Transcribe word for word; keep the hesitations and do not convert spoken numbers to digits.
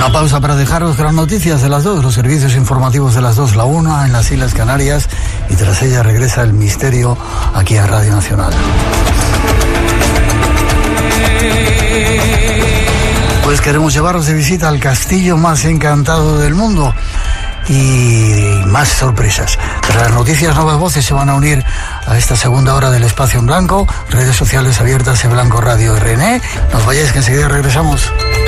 Una pausa para dejaros con las noticias de las dos, los servicios informativos de las dos, la una en las Islas Canarias, y tras ella regresa el misterio aquí a Radio Nacional. Pues queremos llevaros de visita al castillo más encantado del mundo y más sorpresas. Tras las noticias, nuevas voces se van a unir a esta segunda hora del Espacio en Blanco, redes sociales abiertas en Blanco Radio R N. No os vayáis, que enseguida regresamos.